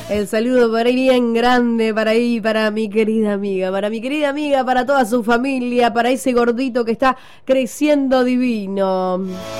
El saludo por ahí bien grande, para mi querida amiga, para toda su familia, para ese gordito que está creciendo divino.